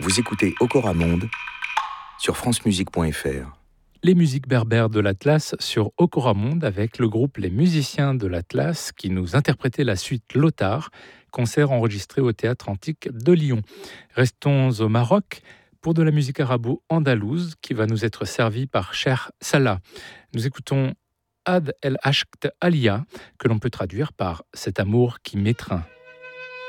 Vous écoutez Okora Monde sur francemusique.fr. Les musiques berbères de l'Atlas sur Okora Monde avec le groupe Les Musiciens de l'Atlas qui nous interprétait la suite Lothar, concert enregistré au Théâtre Antique de Lyon. Restons au Maroc pour de la musique arabo-andalouse qui va nous être servie par Cher Salah. Nous écoutons Ad El Ashkt Alia, que l'on peut traduire par « cet amour qui m'étreint ».